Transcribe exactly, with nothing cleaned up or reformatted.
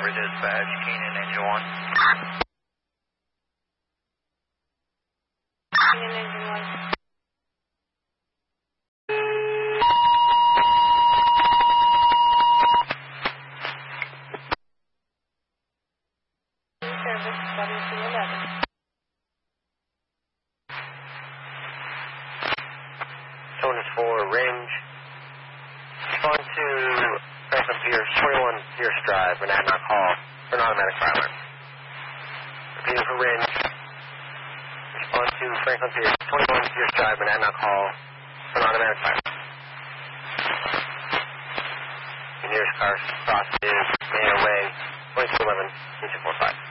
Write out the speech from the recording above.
Denver dispatch, Keenan engine one. Keenan engine one. Service W two eleven. Sonus four, range. Respond to Franklin Pierce, twenty-one Pierce Drive, Monadnock Hall, for an automatic fire alarm. Repeating for range. Respond to Franklin Pierce, twenty-one Pierce Drive, Monadnock Hall, for an automatic fire alarm. The nearest car cross is Mayo Way, twenty-two eleven, two two four five.